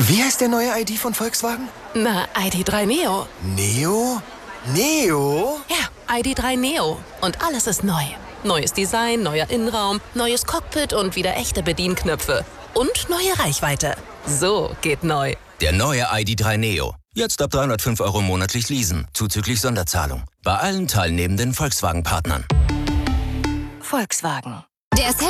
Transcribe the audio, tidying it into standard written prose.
Wie heißt der neue ID von Volkswagen? Na, ID.3 Neo. Neo? Neo? Ja, ID.3 Neo. Und alles ist neu. Neues Design, neuer Innenraum, neues Cockpit und wieder echte Bedienknöpfe. Und neue Reichweite. So geht neu. Der neue ID.3 Neo. Jetzt ab 305 € monatlich leasen, zuzüglich Sonderzahlung. Bei allen teilnehmenden Volkswagen-Partnern. Volkswagen. Der